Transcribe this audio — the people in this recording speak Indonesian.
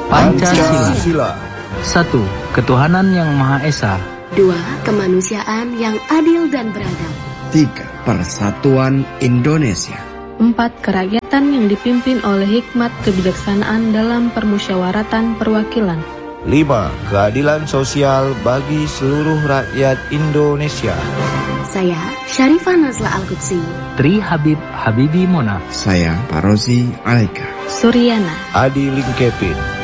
Pancasila. 1. Ketuhanan yang Maha Esa. 2. Kemanusiaan yang adil dan beradab. 3. Persatuan Indonesia. 4. Kerakyatan yang dipimpin oleh hikmat kebijaksanaan dalam permusyawaratan perwakilan. 5. Keadilan sosial bagi seluruh rakyat Indonesia. Saya Syarifah Nazla Al-Qudsi. Tri Habib Habibi Mona. Saya Parozi Alaika. Suryana. Adi Lingkepin.